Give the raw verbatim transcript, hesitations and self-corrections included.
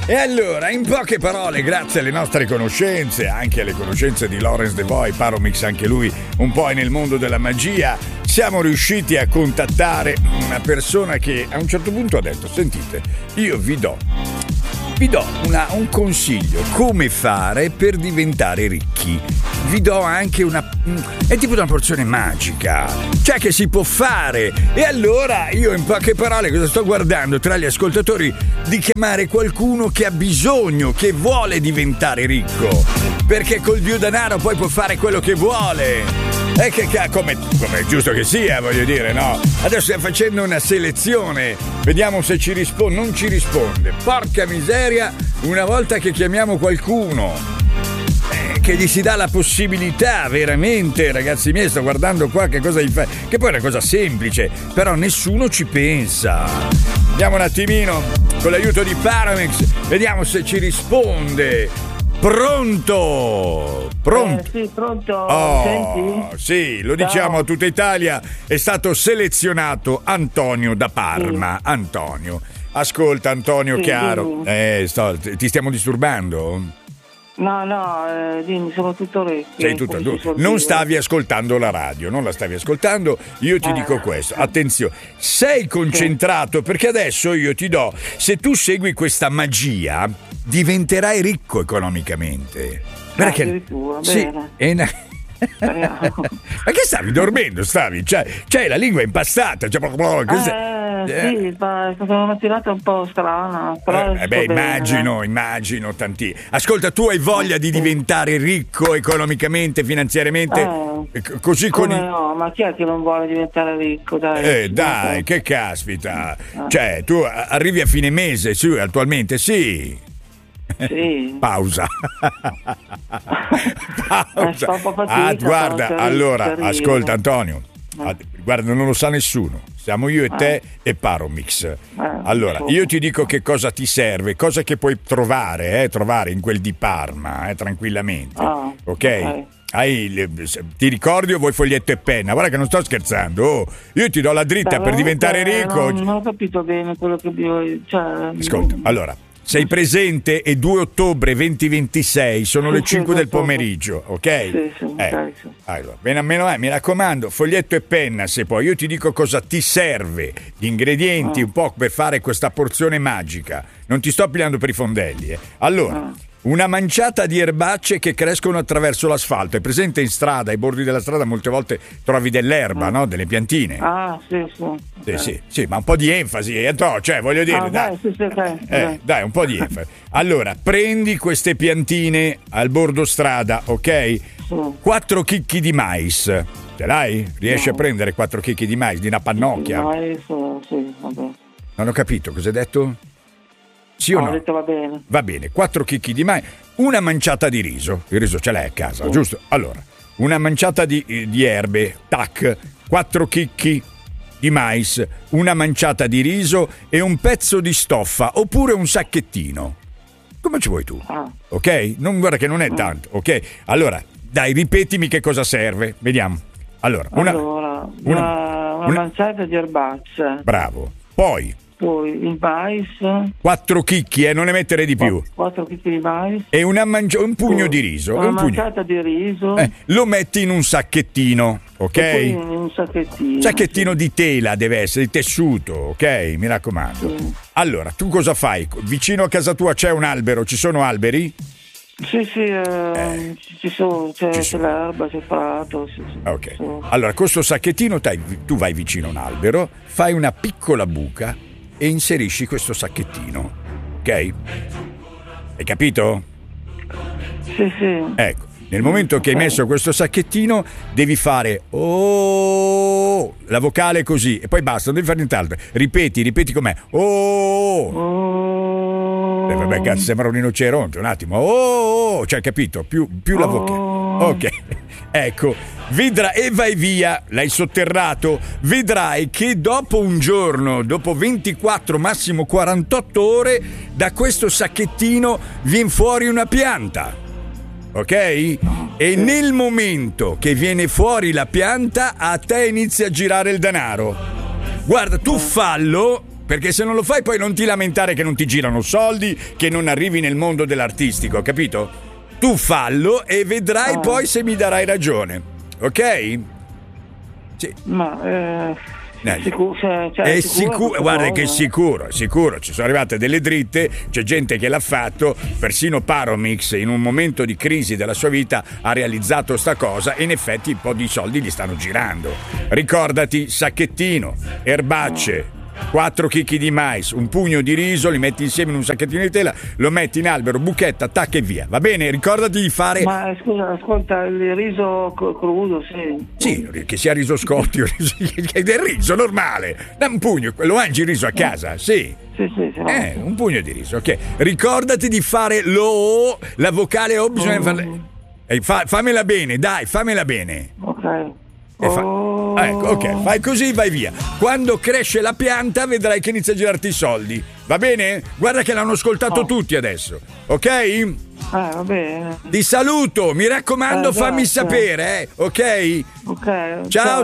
E allora, in poche parole, grazie alle nostre conoscenze, anche alle conoscenze di Laurence DeVoy, Paromix anche lui un po' è nel mondo della magia, siamo riusciti a contattare una persona che a un certo punto ha detto: sentite, io vi do vi do una, un consiglio come fare per diventare ricchi. Vi do anche una... è tipo una porzione magica, cioè che si può fare. E allora io in poche parole cosa sto guardando tra gli ascoltatori? Di chiamare qualcuno che ha bisogno, che vuole diventare ricco, perché col Dio denaro poi può fare quello che vuole. E che come, come è giusto che sia, voglio dire, no? Adesso stiamo facendo una selezione, vediamo se ci risponde. Non ci risponde, porca miseria, una volta che chiamiamo qualcuno eh, che gli si dà la possibilità, veramente, ragazzi miei, sto guardando qua che cosa gli fa, che poi è una cosa semplice, però nessuno ci pensa. Andiamo un attimino con l'aiuto di Paromix, vediamo se ci risponde. Pronto? Pronto? Eh, sì, pronto. Oh, senti? Sì, lo diciamo a tutta Italia, è stato selezionato Antonio da Parma. Sì. Antonio, ascolta Antonio, sì, chiaro. Eh, sto, ti stiamo disturbando? No, no, eh, dimmi, sono tutto orecchio. Sei tutto tu. Non stavi ascoltando la radio, non la stavi ascoltando. Io ti eh. dico questo, attenzione, sei concentrato, sì, perché adesso io ti do, se tu segui questa magia, diventerai ricco economicamente. Perché? Addirittura, sì, bene. è una... Ma che stavi dormendo? Stavi? Cioè, cioè la lingua è impastata. Cioè, eh, eh. Sì, è stata una mattinata un po' strana. Però eh, beh, immagino, bene. immagino tanti. Ascolta, tu hai voglia di diventare ricco economicamente, finanziariamente? Eh, così come con i... no, ma chi è che non vuole diventare ricco? Dai, eh, dai, che caspita. Eh. Cioè, tu arrivi a fine mese, sì, attualmente, sì. Sì. Pausa. Pausa. Eh, fatica, ah, guarda, allora, carino. Ascolta Antonio, eh. guarda, non lo sa nessuno. Siamo io e te eh. e Paromix. Eh, allora, io ti dico che cosa ti serve, cosa che puoi trovare, eh, trovare in quel di Parma, eh, tranquillamente. Ah, ok? Okay. Hai, ti ricordi o vuoi foglietto e penna? Guarda che non sto scherzando. Oh, io ti do la dritta Beh, per diventare beh, ricco. Non, non ho capito bene quello che vi cioè, ascolta, allora, sei presente? È due ottobre duemilaventisei, sono sì, le cinque sì, del pomeriggio, ok? Sì, sì, eh. okay, sì. Allora, bene, meno, mi raccomando, foglietto e penna, se poi io ti dico cosa ti serve, gli ingredienti, ah. un po' per fare questa porzione magica. Non ti sto pigliando per i fondelli, eh. Allora, ah. una manciata di erbacce che crescono attraverso l'asfalto. È presente in strada, ai bordi della strada molte volte trovi dell'erba, ah. no? Delle piantine. Ah, sì, sì. Sì, sì, sì, ma un po' di enfasi, eh, cioè voglio dire, ah, dai, dai, sì, sì, okay. eh, dai, un po' di enfasi. Allora, prendi queste piantine al bordo strada, ok? Sì. Quattro chicchi di mais. Ce l'hai? Riesci no. a prendere quattro chicchi di mais, di una pannocchia? Mais, sì, vabbè. Non ho capito, cosa hai detto? Sì o no? Ho detto va bene. Va bene, quattro chicchi di mais, una manciata di riso. Il riso ce l'hai a casa, sì. giusto? Allora, una manciata di, di erbe, tac, quattro chicchi di mais, una manciata di riso e un pezzo di stoffa oppure un sacchettino. Come ci vuoi tu? Ah. Ok? Non, guarda che non è tanto, ok? Allora, dai, ripetimi che cosa serve. Vediamo. Allora, una, allora, una, una, una manciata di erbacce. Bravo. Poi Poi il mais. Quattro chicchi, eh, non ne mettere di più. Quattro chicchi di mais. E una mangi- un pugno Poi, di riso. Una un manciata pugno. di riso. Eh, lo metti in un sacchettino, ok? E poi un sacchettino. Sacchettino sì. di tela deve essere, di tessuto, ok? Mi raccomando. Sì. Allora, tu cosa fai? Vicino a casa tua c'è un albero, ci sono alberi? Sì, sì, eh, eh, ci sono, c'è, ci c'è sono. l'erba, c'è il prato. Sì, sì, ok. sono. Allora, questo sacchettino, tu vai vicino a un albero, fai una piccola buca e inserisci questo sacchettino, ok? Hai capito? Sì, sì. Ecco, nel momento che hai messo questo sacchettino devi fare oh, la vocale così e poi basta, non devi fare nient'altro. Ripeti, ripeti com'è. Oh! Oh. Eh, vabbè, cazzo, sembra un rinoceronte, un attimo. Oh! Cioè, capito? Più, più la vocale. Ok. Ecco, vedrai e vai via, l'hai sotterrato, vedrai che dopo un giorno, dopo ventiquattro, massimo quarantotto ore, da questo sacchettino viene fuori una pianta, ok? E nel momento che viene fuori la pianta, a te inizia a girare il denaro. Guarda, tu fallo, perché se non lo fai poi non ti lamentare che non ti girano soldi, che non arrivi nel mondo dell'artistico, capito? Tu fallo e vedrai oh. poi se mi darai ragione, ok? Sì. Ma eh... Eh, Sicur- cioè, cioè, è sicuro, sicuro, guarda cosa? che è sicuro, è sicuro, ci sono arrivate delle dritte, c'è gente che l'ha fatto, persino Paromix in un momento di crisi della sua vita ha realizzato sta cosa e in effetti un po' di soldi gli stanno girando. Ricordati, sacchettino, erbacce, quattro chicchi di mais, un pugno di riso, li metti insieme in un sacchettino di tela, lo metti in albero, buchetta, tac e via. Va bene? Ricordati di fare... Ma scusa, ascolta, il riso crudo, sì. Sì, che sia riso scotti o riso, del riso normale. Da un pugno, lo mangi il riso a casa, sì. Sì, sì, sì. Eh, un pugno di riso, ok. Ricordati di fare lo, la vocale O, bisogna oh. farla... Eh, fa, fammela bene, dai, fammela bene. Ok. E fa... oh. Ecco, ok, fai così, vai via. Quando cresce la pianta vedrai che inizia a girarti i soldi. Va bene? Guarda che l'hanno ascoltato oh. tutti adesso, ok? Eh, va bene. Ti saluto, mi raccomando, Eh, fammi grazie. sapere, eh, ok? Ok. Ciao.